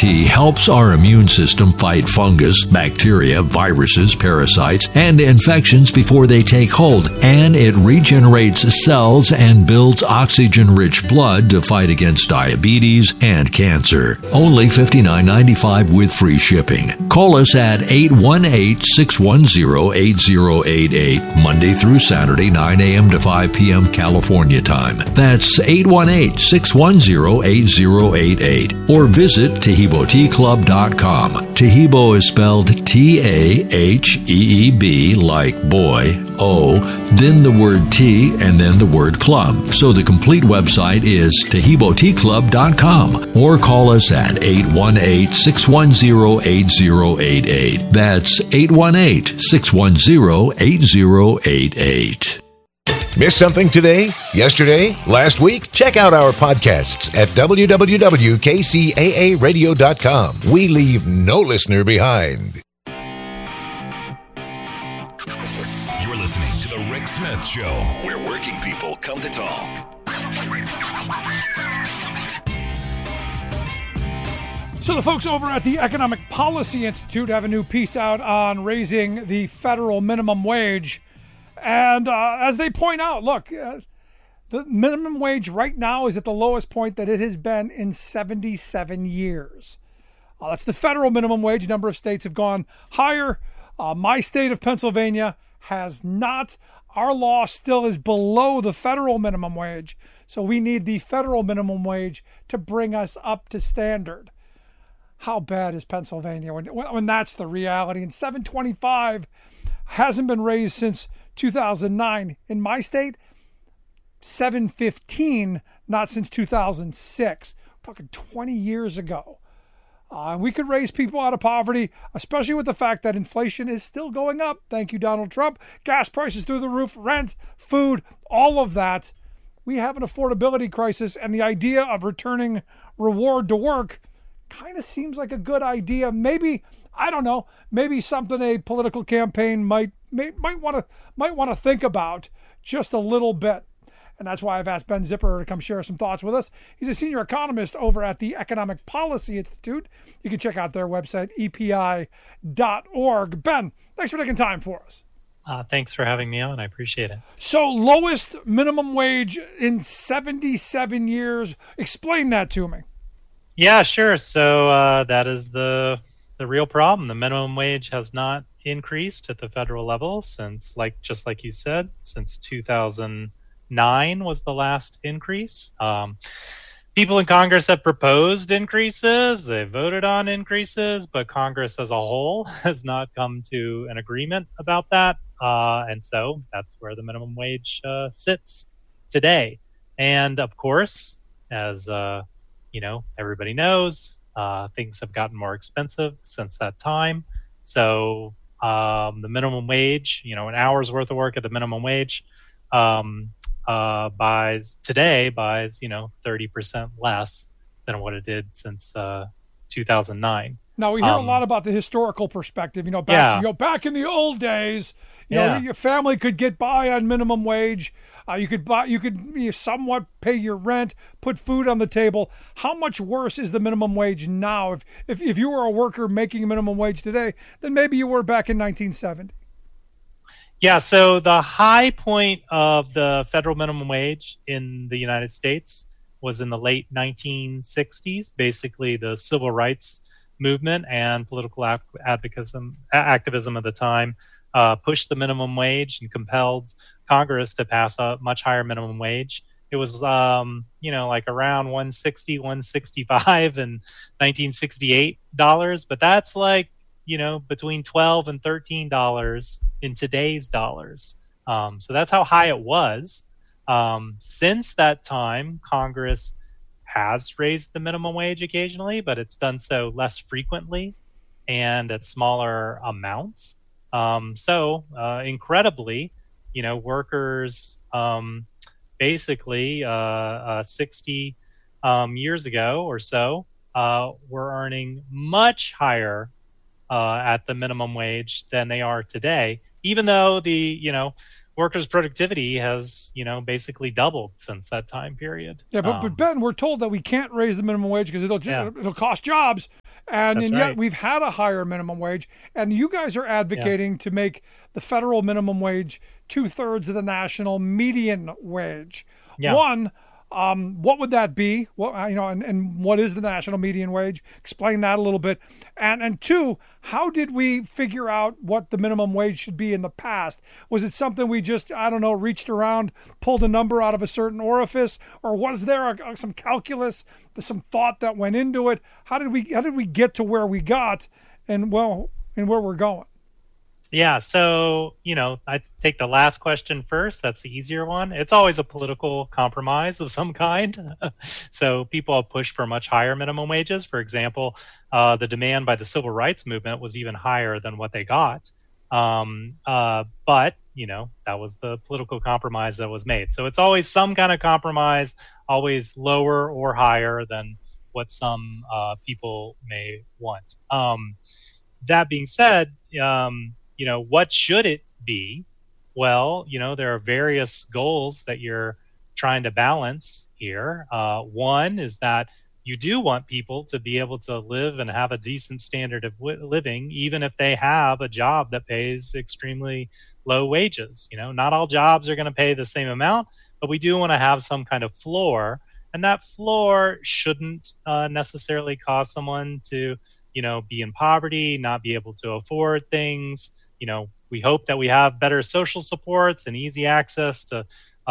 tea helps our immune system fight fungus, bacteria, viruses, parasites, and infections before they take hold, and it regenerates cells and builds oxygen-rich blood to fight against diabetes and cancer. Only $59.95 with free shipping. Call us at 818-610-8088, Monday through Saturday, 9 a.m. to 5 p.m. California time. That's 818-610-8088. Or visit TaheeboTeaClub.com. Taheebo is spelled T-A-H-E-E-B, like boy, O, then the word tea, and then the word club. So the complete website is TaheeboTeaClub.com. Or call us at 818-610-8088. That's 818-610-8088. Miss something today, yesterday, last week? Check out our podcasts at www.kcaaradio.com. We leave no listener behind. You're listening to The Rick Smith Show, where working people come to talk. So the folks over at the Economic Policy Institute have a new piece out on raising the federal minimum wage. And as they point out, look, the minimum wage right now is at the lowest point that it has been in 77 years. That's the federal minimum wage. A number of states have gone higher. My state of Pennsylvania has not. Our law still is below the federal minimum wage. So we need the federal minimum wage to bring us up to standard. How bad is Pennsylvania when that's the reality? And $7.25 hasn't been raised since 2009. In my state, $7.15, not since 2006. We're talking 20 years ago. We could raise people out of poverty, especially with the fact that inflation is still going up. Thank you, Donald Trump. Gas prices through the roof, rent, food, all of that. We have an affordability crisis, and the idea of returning reward to work kind of seems like a good idea. Maybe, I don't know, maybe something a political campaign might want to think about just a little bit. And that's why I've asked Ben Zipper to come share some thoughts with us. He's a senior economist over at the Economic Policy Institute. You can check out their website, epi.org. Ben, thanks for taking time for us. Thanks for having me on. I appreciate it. So, lowest minimum wage in 77 years. Explain that to me. Yeah, sure. So that is the real problem. The minimum wage has not increased at the federal level since, just like you said, since 2009 was the last increase. People in Congress have proposed increases. They voted on increases, but Congress as a whole has not come to an agreement about that. And so that's where the minimum wage sits today. And of course, as everybody knows, things have gotten more expensive since that time. So the minimum wage, an hour's worth of work at the minimum wage, buys 30% less than what it did since 2009. Now we hear a lot about the historical perspective. Back in the old days, your family could get by on minimum wage. You could somewhat pay your rent, put food on the table. How much worse is the minimum wage now? If you were a worker making minimum wage today, then maybe you were back in 1970. Yeah, so the high point of the federal minimum wage in the United States was in the late 1960s. Basically, the civil rights movement and political activism of the time pushed the minimum wage and compelled Congress to pass a much higher minimum wage. It was, around $160, $165 in 1968, but that's between $12 and $13 in today's dollars. So that's how high it was. Since that time, Congress has raised the minimum wage occasionally, but it's done so less frequently and at smaller amounts. Incredibly, workers basically 60 years ago or so were earning much higher at the minimum wage than they are today, even though the workers' productivity has basically doubled since that time period. Yeah, but Ben, we're told that we can't raise the minimum wage because it'll cost jobs. And That's yet right. we've had a higher minimum wage, and you guys are advocating to make the federal minimum wage 2/3 of the national median wage. Yeah. One, what would that be? What, and what is the national median wage? Explain that a little bit. And two, how did we figure out what the minimum wage should be in the past? Was it something we just, reached around, pulled a number out of a certain orifice, or was there some calculus, some thought that went into it? How did we get to where we got, and where we're going? Yeah, so, I take the last question first. That's the easier one. It's always a political compromise of some kind. So people have pushed for much higher minimum wages. For example, the demand by the civil rights movement was even higher than what they got. But, that was the political compromise that was made. So it's always some kind of compromise, always lower or higher than what some people may want. That being said, what should it be? Well, there are various goals that you're trying to balance here. One is that you do want people to be able to live and have a decent standard of living, even if they have a job that pays extremely low wages. Not all jobs are going to pay the same amount, but we do want to have some kind of floor. And that floor shouldn't necessarily cause someone to, be in poverty, not be able to afford things. We hope that we have better social supports and easy access to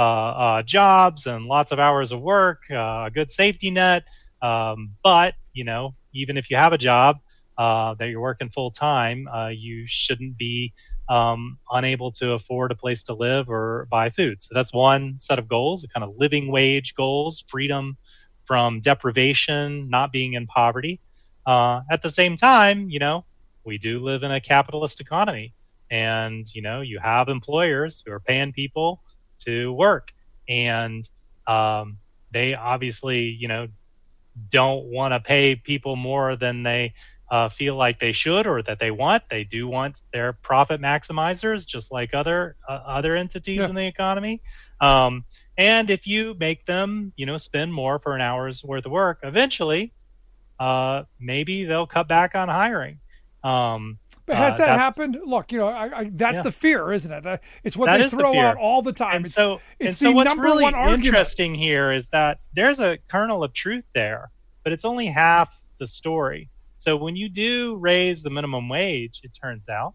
jobs and lots of hours of work, a good safety net. But, even if you have a job that you're working full time, you shouldn't be unable to afford a place to live or buy food. So that's one set of goals, the kind of living wage goals, freedom from deprivation, not being in poverty. At the same time, we do live in a capitalist economy. And, you have employers who are paying people to work. And they obviously, don't want to pay people more than they feel like they should or that they want. They do want their profit maximizers, just like other entities in the economy. And if you make them, spend more for an hour's worth of work, eventually, maybe they'll cut back on hiring. But has that happened? Look, that's the fear, isn't it? It's what they throw out all the time. And so what's really interesting here is that there's a kernel of truth there, but it's only half the story. So when you do raise the minimum wage, it turns out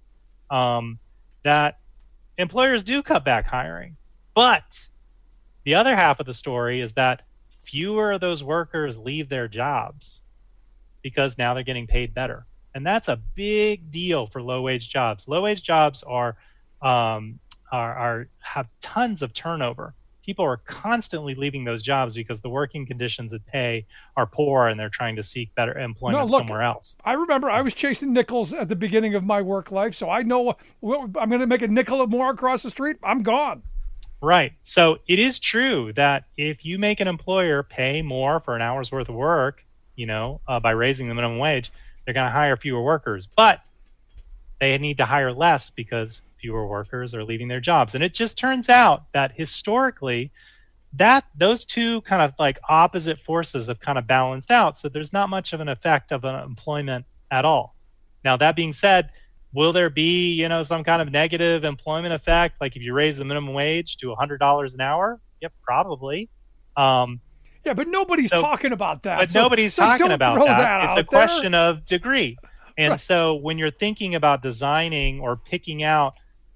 that employers do cut back hiring. But the other half of the story is that fewer of those workers leave their jobs because now they're getting paid better. And that's a big deal for low-wage jobs. Low-wage jobs have tons of turnover. People are constantly leaving those jobs because the working conditions at pay are poor and they're trying to seek better employment somewhere else. I remember I was chasing nickels at the beginning of my work life, so I know I'm going to make a nickel more across the street. I'm gone. Right. So it is true that if you make an employer pay more for an hour's worth of work, by raising the minimum wage, they're going to hire fewer workers, but they need to hire less because fewer workers are leaving their jobs. And it just turns out that historically, that those two kind of like opposite forces have kind of balanced out. So there's not much of an effect of employment at all. Now, that being said, will there be, some kind of negative employment effect? Like if you raise the minimum wage to $100 an hour? Yep, probably. Yeah, but nobody's talking about that. But nobody's talking about that. It's a question of degree. And so when you're thinking about designing or picking out,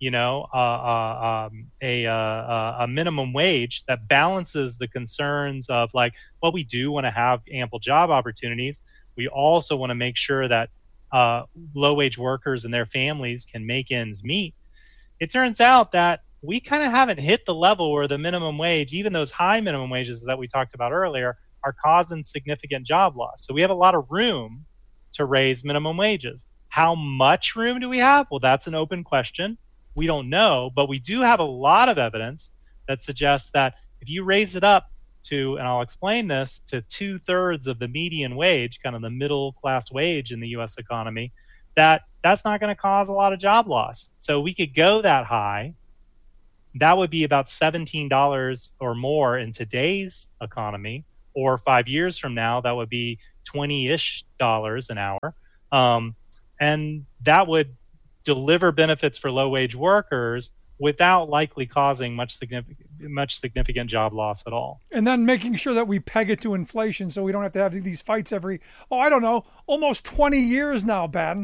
a minimum wage that balances the concerns of like, well, we do want to have ample job opportunities. We also want to make sure that low-wage workers and their families can make ends meet. It turns out that we kind of haven't hit the level where the minimum wage, even those high minimum wages that we talked about earlier, are causing significant job loss. So we have a lot of room to raise minimum wages. How much room do we have? Well, that's an open question. We don't know, but we do have a lot of evidence that suggests that if you raise it up to, and I'll explain this, to 2/3 of the median wage, kind of the middle class wage in the U.S. economy, that's not going to cause a lot of job loss. So we could go that high. That would be about $17 or more in today's economy, or 5 years from now, that would be, $20-ish an hour. And that would deliver benefits for low-wage workers without likely causing much significant job loss at all. And then making sure that we peg it to inflation so we don't have to have these fights every, almost 20 years now, Batten.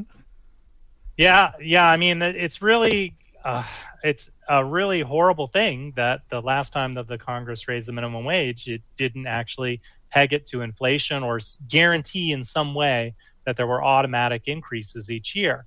Yeah. I mean, it's really it's a really horrible thing that the last time that the Congress raised the minimum wage, it didn't actually peg it to inflation or guarantee in some way that there were automatic increases each year.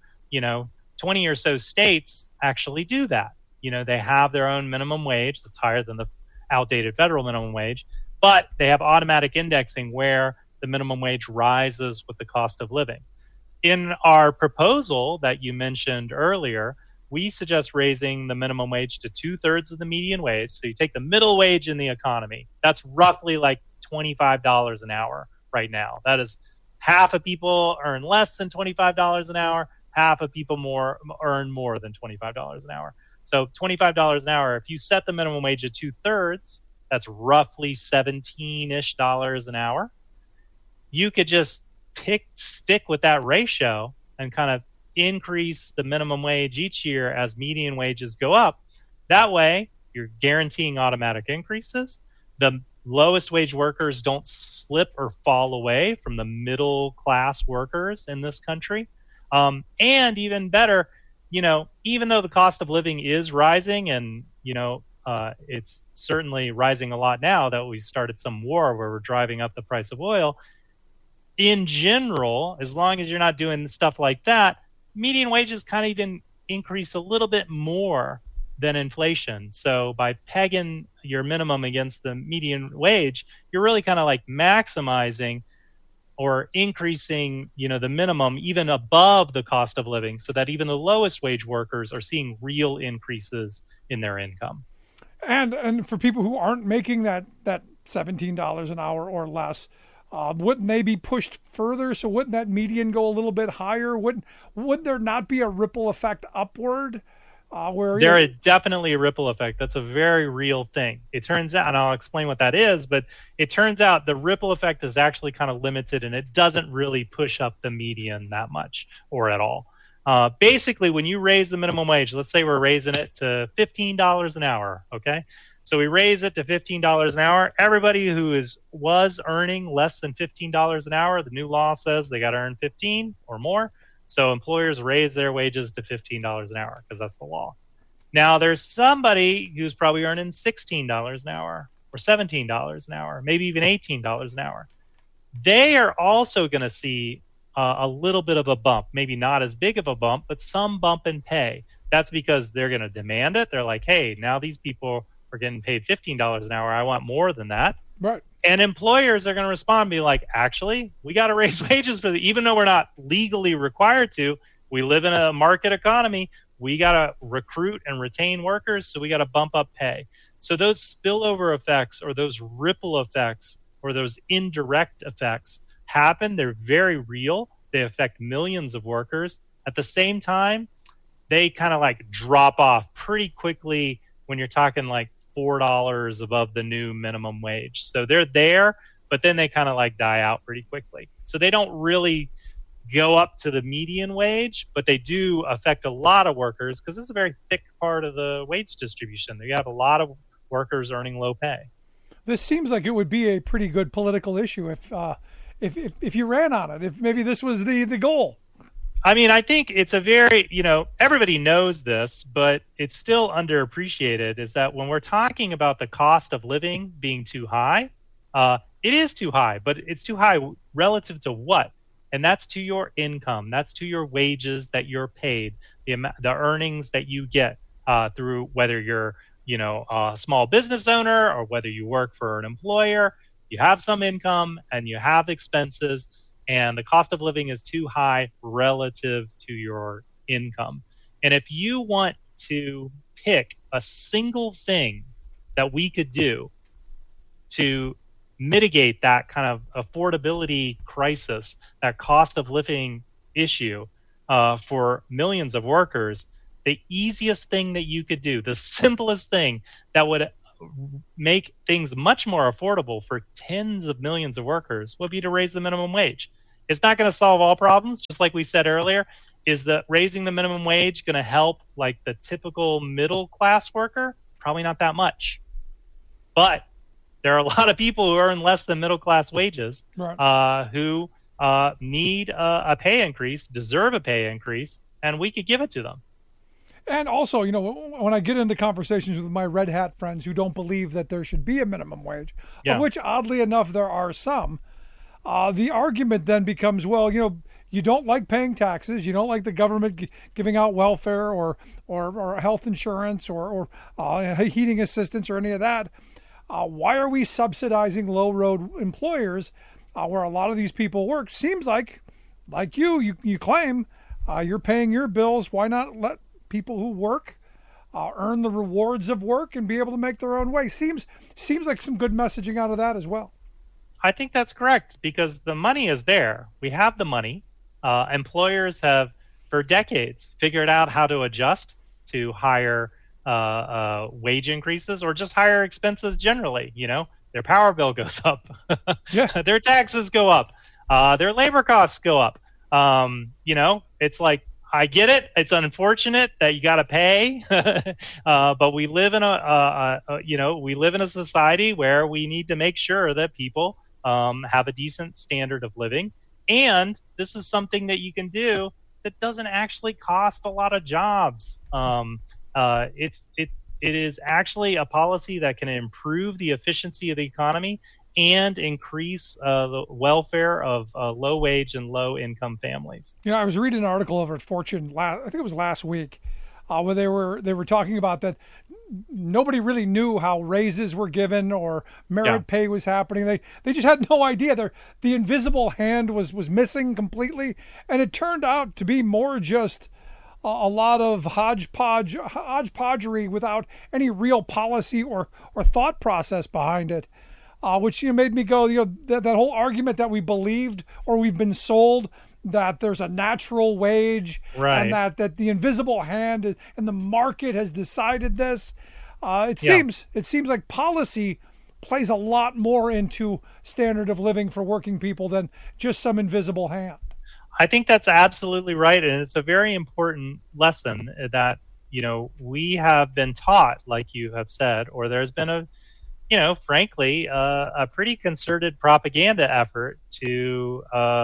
20 or so states actually do that. They have their own minimum wage that's higher than the outdated federal minimum wage, but they have automatic indexing where the minimum wage rises with the cost of living. In our proposal that you mentioned earlier, we suggest raising the minimum wage to 2/3 of the median wage. So you take the middle wage in the economy. That's roughly like $25 an hour right now. That is, half of people earn less than $25 an hour. Half of people earn more than $25 an hour. So $25 an hour, if you set the minimum wage at 2/3, that's roughly $17-ish an hour. You could just stick with that ratio and kind of increase the minimum wage each year as median wages go up. That way, you're guaranteeing automatic increases. The lowest wage workers don't slip or fall away from the middle class workers in this country. And even better, even though the cost of living is rising and, it's certainly rising a lot now that we started some war where we're driving up the price of oil, in general, as long as you're not doing stuff like that, median wages kind of even increase a little bit more than inflation. So by pegging your minimum against the median wage, you're really kind of like maximizing or increasing, the minimum even above the cost of living so that even the lowest wage workers are seeing real increases in their income. And for people who aren't making that $17 an hour or less, wouldn't they be pushed further? So wouldn't that median go a little bit higher? Would there not be a ripple effect upward? There is definitely a ripple effect. That's a very real thing. It turns out, and I'll explain what that is, but it turns out the ripple effect is actually kind of limited and it doesn't really push up the median that much or at all. Basically, when you raise the minimum wage, let's say we're raising it to $15 an hour, okay? So we raise it to $15 an hour. Everybody who was earning less than $15 an hour, the new law says they got to earn 15 or more. So employers raise their wages to $15 an hour because that's the law. Now there's somebody who's probably earning $16 an hour or $17 an hour, maybe even $18 an hour. They are also going to see a little bit of a bump, maybe not as big of a bump, but some bump in pay. That's because they're going to demand it. They're like, hey, now these people are getting paid $15 an hour. I want more than that. Right. And employers are going to respond and be like, actually, we got to raise wages even though we're not legally required to. We live in a market economy. We got to recruit and retain workers, so we got to bump up pay. So those spillover effects or those ripple effects or those indirect effects happen. They're very real. They affect millions of workers. At the same time, they kind of like drop off pretty quickly when you're talking like $4 above the new minimum wage. So they're there, but then they kind of like die out pretty quickly. So they don't really go up to the median wage, but they do affect a lot of workers because it's a very thick part of the wage distribution. You have a lot of workers earning low pay. This seems like it would be a pretty good political issue if you ran on it, if maybe this was the goal. I mean, I think it's a very, everybody knows this, but it's still underappreciated, is that when we're talking about the cost of living being too high, it is too high, but it's too high relative to what? And that's to your income. That's to your wages that you're paid, the earnings that you get through whether you're, a small business owner or whether you work for an employer. You have some income and you have expenses, and the cost of living is too high relative to your income. And if you want to pick a single thing that we could do to mitigate that kind of affordability crisis, that cost of living issue for millions of workers, the easiest thing that you could do, the simplest thing that would make things much more affordable for tens of millions of workers would be to raise the minimum wage. It's not going to solve all problems, just like we said earlier. Is that raising the minimum wage going to help like the typical middle class worker? Probably not that much. But there are a lot of people who earn less than middle class wages, right, who need a pay increase, deserve a pay increase, and we could give it to them. And also, you know, when I get into conversations with my red hat friends who don't believe that there should be a minimum wage, of which oddly enough there are some, the argument then becomes, well, you know, you don't like paying taxes, you don't like the government giving out welfare or health insurance or heating assistance or any of that. Why are we subsidizing low-road employers where a lot of these people work? Seems like you claim you're paying your bills. Why not let people who work earn the rewards of work and be able to make their own way? Seems like some good messaging out of that as well. I think that's correct because the money is there. We have the money. Employers have, for decades, figured out how to adjust to higher wage increases or just higher expenses generally. You know, their power bill goes up, their taxes go up, their labor costs go up. You know, it's like, I get it. It's unfortunate that you got to pay, but we live in we live in a society where we need to make sure that people have a decent standard of living. And this is something that you can do that doesn't actually cost a lot of jobs. It is actually a policy that can improve the efficiency of the economy and increase the welfare of low-wage and low-income families. You know, I was reading an article over at Fortune, I think it was last week, where they were talking about that nobody really knew how raises were given or merit pay was happening. They just had no idea. The invisible hand was missing completely, and it turned out to be more just a lot of hodgepodgery without any real policy or thought process behind it. Which made me go, that whole argument that we believed or we've been sold that there's a natural wage, right, and that the invisible hand and the market has decided this. It seems like policy plays a lot more into standard of living for working people than just some invisible hand. I think that's absolutely right, and it's a very important lesson that we have been taught, like you have said, or there's been frankly, a pretty concerted propaganda effort to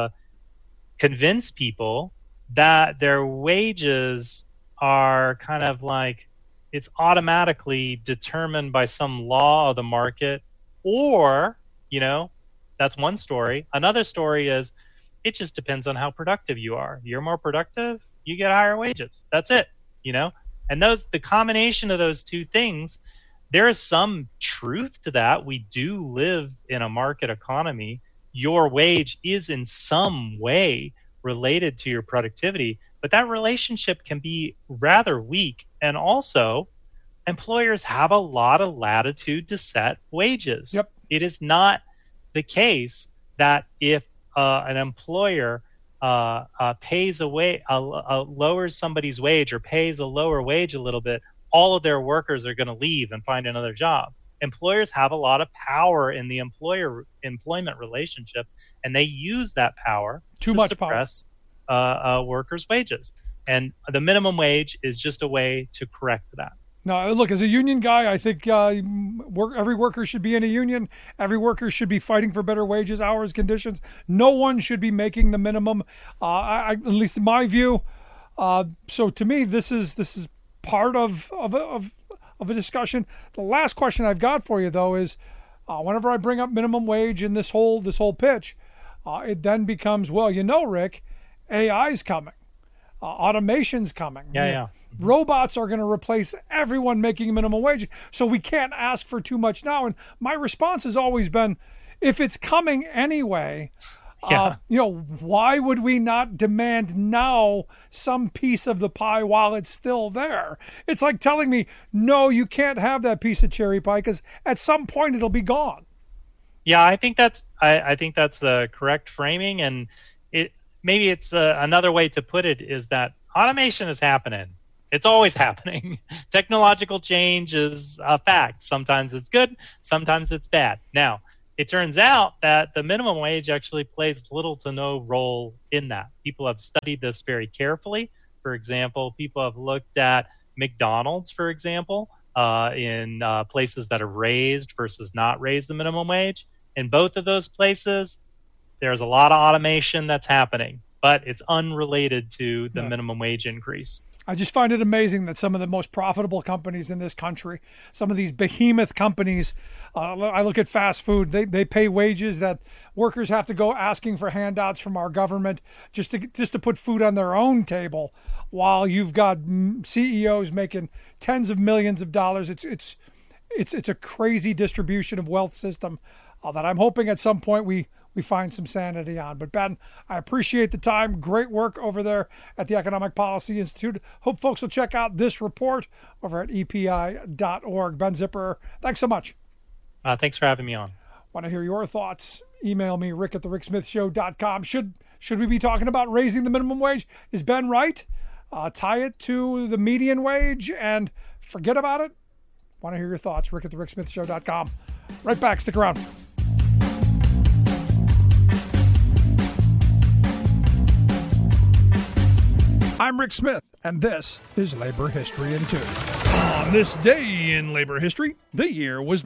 convince people that their wages are kind of like it's automatically determined by some law of the market, or, that's one story. Another story is it just depends on how productive you are. You're more productive, you get higher wages. That's it, And the combination of those two things, there is some truth to that. We do live in a market economy. Your wage is in some way related to your productivity, but that relationship can be rather weak. And also, employers have a lot of latitude to set wages. Yep. It is not the case that if an employer pays lowers somebody's wage or pays a lower wage a little bit, all of their workers are going to leave and find another job. Employers have a lot of power in the employment relationship, and they use that power to suppress workers' wages. And the minimum wage is just a way to correct that. No, look, as a union guy, I think every worker should be in a union. Every worker should be fighting for better wages, hours, conditions. No one should be making the minimum, at least in my view. So to me, this is part of a discussion. The last question I've got for you, though, is whenever I bring up minimum wage in this whole pitch, it then becomes, well, Rick, AI's coming, automation's coming. Yeah. Robots are going to replace everyone making minimum wage, so we can't ask for too much now. And my response has always been, if it's coming anyway, why would we not demand now some piece of the pie while it's still there? It's like telling me, no, you can't have that piece of cherry pie because at some point it'll be gone. Yeah, I think that's the correct framing, and maybe it's another way to put it is that automation is happening. It's always happening. Technological change is a fact. Sometimes it's good, sometimes it's bad. Now, it turns out that the minimum wage actually plays little to no role in that. People have studied this very carefully. For example, people have looked at McDonald's, for example, in places that have raised versus not raised the minimum wage. In both of those places, there's a lot of automation that's happening, but it's unrelated to the minimum wage increase. I just find it amazing that some of the most profitable companies in this country, some of these behemoth companies, I look at fast food, they pay wages that workers have to go asking for handouts from our government just to put food on their own table, while you've got CEOs making tens of millions of dollars. It's a crazy distribution of wealth system that I'm hoping at some point we find some sanity on. But Ben, I appreciate the time. Great work over there at the Economic Policy Institute. Hope folks will check out this report over at epi.org. Ben Zipper, thanks so much. Thanks for having me on. Want to hear your thoughts? Email me, rick@thericksmithshow.com. Should we be talking about raising the minimum wage? Is Ben right? Tie it to the median wage and forget about it? Want to hear your thoughts? rick@thericksmithshow.com. Right back. Stick around. I'm Rick Smith, and this is Labor History in 2. On this day in labor history, the year was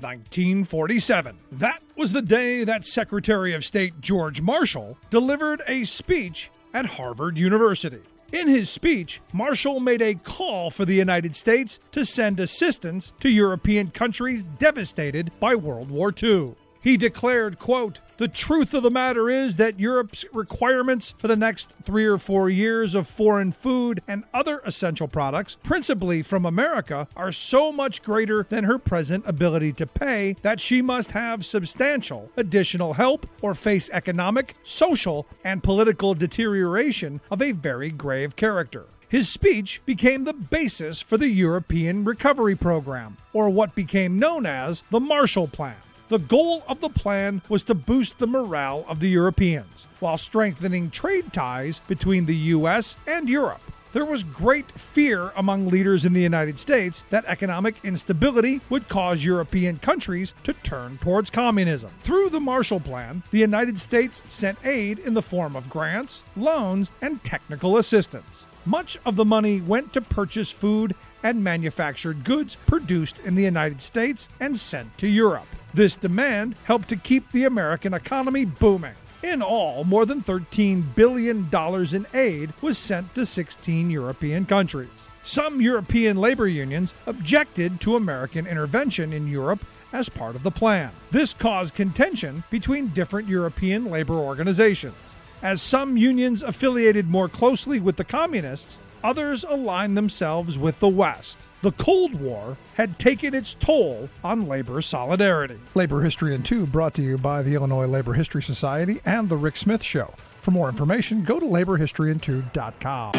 1947. That was the day that Secretary of State George Marshall delivered a speech at Harvard University. In his speech, Marshall made a call for the United States to send assistance to European countries devastated by World War II. He declared, quote, "The truth of the matter is that Europe's requirements for the next 3 or 4 years of foreign food and other essential products, principally from America, are so much greater than her present ability to pay that she must have substantial additional help or face economic, social, and political deterioration of a very grave character." His speech became the basis for the European Recovery Program, or what became known as the Marshall Plan. The goal of the plan was to boost the morale of the Europeans, while strengthening trade ties between the U.S. and Europe. There was great fear among leaders in the United States that economic instability would cause European countries to turn towards communism. Through the Marshall Plan, the United States sent aid in the form of grants, loans, and technical assistance. Much of the money went to purchase food and manufactured goods produced in the United States and sent to Europe. This demand helped to keep the American economy booming. In all, more than $13 billion in aid was sent to 16 European countries. Some European labor unions objected to American intervention in Europe as part of the plan. This caused contention between different European labor organizations. As some unions affiliated more closely with the communists, others aligned themselves with the West. The Cold War had taken its toll on labor solidarity. Labor History in 2 brought to you by the Illinois Labor History Society and The Rick Smith Show. For more information, go to laborhistoryin2.com.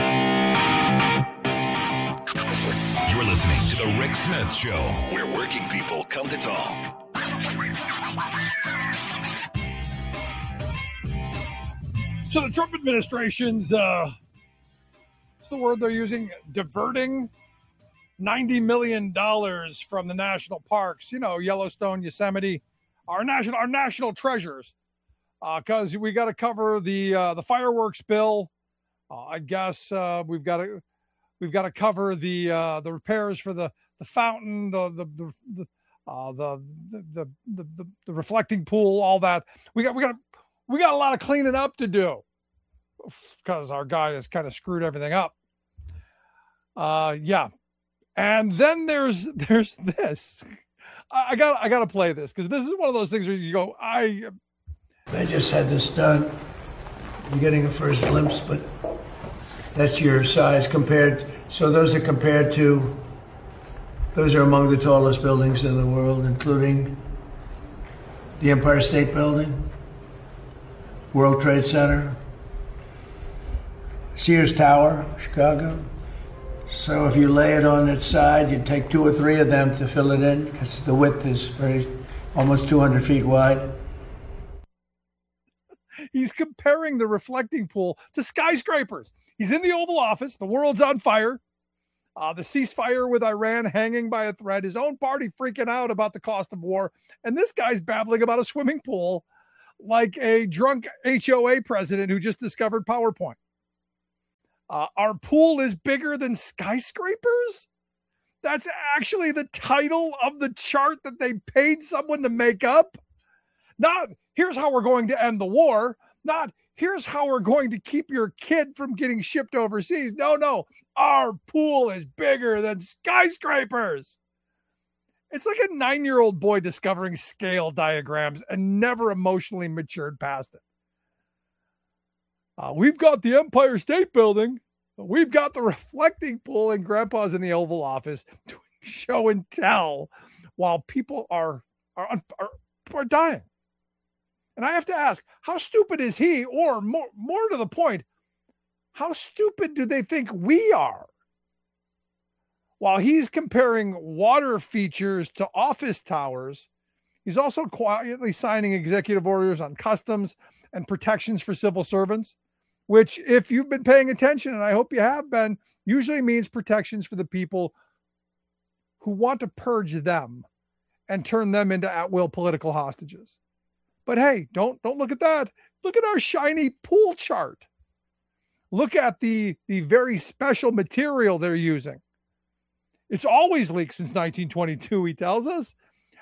You're listening to The Rick Smith Show, where working people come to talk. So the Trump administration's, what's the word they're using? Diverting $90 million from the national parks, Yellowstone, Yosemite, our national treasures, because we got to cover the fireworks bill. I guess we've got to cover the repairs for the fountain, the reflecting pool, all that. We got a lot of cleaning up to do because our guy has kind of screwed everything up. Yeah. And then there's this. I gotta play this because this is one of those things where you go, I just had this done. You're getting a first glimpse, but that's your size compared. So those are among the tallest buildings in the world, including the Empire State Building, World Trade Center, Sears Tower, Chicago. So if you lay it on its side, you'd take 2 or 3 of them to fill it in because the width is almost 200 feet wide. He's comparing the reflecting pool to skyscrapers. He's in the Oval Office. The world's on fire. The ceasefire with Iran hanging by a thread, his own party freaking out about the cost of war, and this guy's babbling about a swimming pool like a drunk HOA president who just discovered PowerPoint. Our pool is bigger than skyscrapers? That's actually the title of the chart that they paid someone to make up. Not, here's how we're going to end the war. Not, here's how we're going to keep your kid from getting shipped overseas. No. Our pool is bigger than skyscrapers. It's like a 9-year-old boy discovering scale diagrams and never emotionally matured past it. We've got the Empire State Building. We've got the reflecting pool, and Grandpa's in the Oval Office doing show and tell while people are dying. And I have to ask, how stupid is he? Or more to the point, how stupid do they think we are? While he's comparing water features to office towers, he's also quietly signing executive orders on customs and protections for civil servants, which, if you've been paying attention, and I hope you have been, usually means protections for the people who want to purge them and turn them into at-will political hostages. But hey, don't look at that. Look at our shiny pool chart. Look at the very special material they're using. It's always leaked since 1922, he tells us.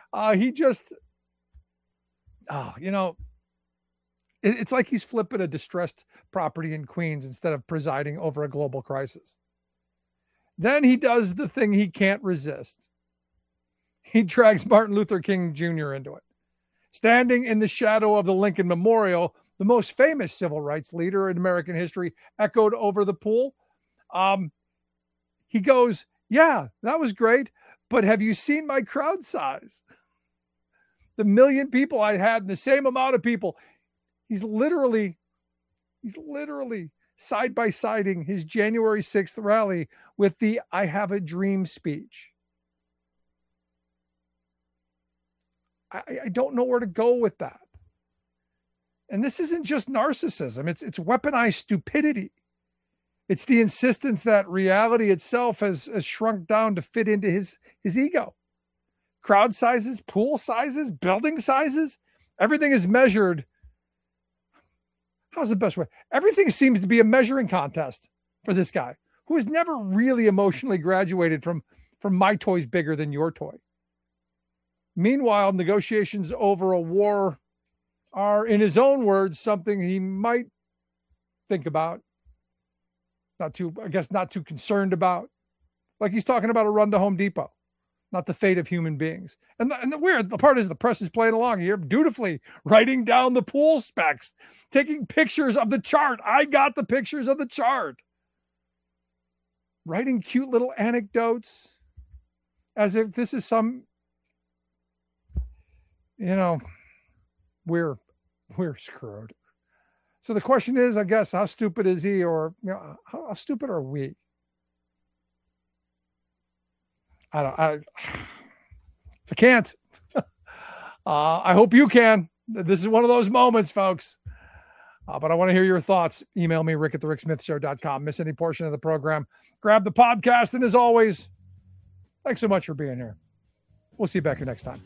It's like he's flipping a distressed property in Queens instead of presiding over a global crisis. Then he does the thing he can't resist. He drags Martin Luther King Jr. into it. Standing in the shadow of the Lincoln Memorial, the most famous civil rights leader in American history echoed over the pool. He goes, yeah, that was great, but have you seen my crowd size? The 1 million people I had, and the same amount of people. He's literally side-by-siding his January 6th rally with the I Have a Dream speech. I don't know where to go with that. And this isn't just narcissism. It's weaponized stupidity. It's the insistence that reality itself has shrunk down to fit into his ego. Crowd sizes, pool sizes, building sizes, everything is measured. How's the best way? Everything seems to be a measuring contest for this guy who has never really emotionally graduated from my toy's bigger than your toy. Meanwhile, negotiations over a war are, in his own words, something he might think about. Not too concerned about. Like he's talking about a run to Home Depot, not the fate of human beings. And the part is the press is playing along here, dutifully writing down the pool specs, taking pictures of the chart. I got the pictures of the chart. Writing cute little anecdotes as if this is some, we're screwed. So the question is, I guess, how stupid is he, or how stupid are we? I can't. I hope you can. This is one of those moments, folks. But I want to hear your thoughts. Email me, rick@thericksmithshow.com. Miss any portion of the program, grab the podcast. And as always, thanks so much for being here. We'll see you back here next time.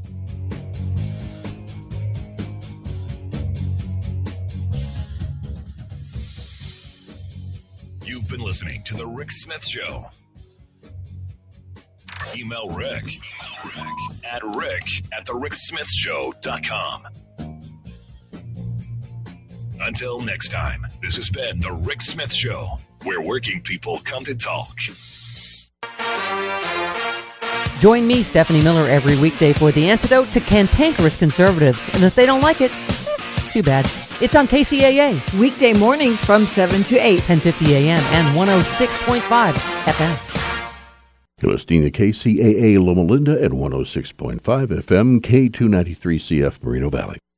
You've been listening to The Rick Smith Show. Email Rick at rick@thericksmithshow.com. Until next time, this has been The Rick Smith Show, where working people come to talk. Join me, Stephanie Miller, every weekday for the antidote to cantankerous conservatives. And if they don't like it, too bad. It's on KCAA. Weekday mornings from 7 to 8. 1050 AM and 106.5 FM. You're listening to KCAA Loma Linda at 106.5 FM, K293CF Moreno Valley.